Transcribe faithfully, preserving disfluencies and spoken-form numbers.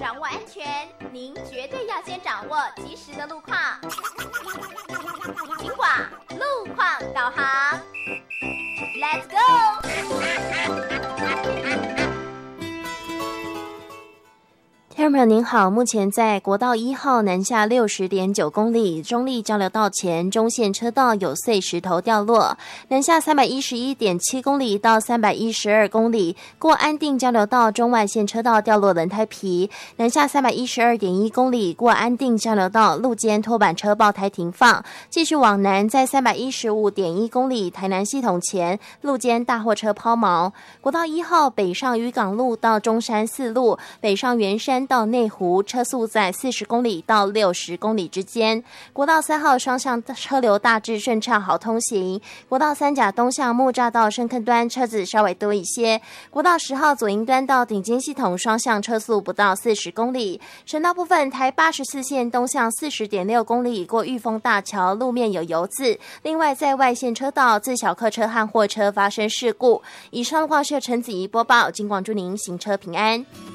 掌握安全，您绝对要先掌握及时的路况。警广路况导航 ，Let's go！ 听众朋友您好，目前在国道一号南下六十点九公里中立交流道前中线车道有碎石头掉落，南下三百一十一点七公里到三百一十二公里过安定交流道中外线车道掉落轮胎皮，南下三百一十二点一公里过安定交流道路肩拖板车爆胎停放，继续往南在三百一十五点一公里台南系统前路肩大货车抛锚，国道一号北上渔港路到中山四路，北上圆山到内湖车速在四十公里到六十公里之间。国道三号双向车流大致顺畅好通行，国道三甲东向木栅到深坑端车子稍微多一些，国道十号左营端到顶尖系统双向车速不到四十公里。省道部分，台八十四线东向四十点六公里过玉峰大桥路面有油渍，另外在外线车道自小客车和货车发生事故。以上路况是由陈子怡播报，警广祝您行车平安。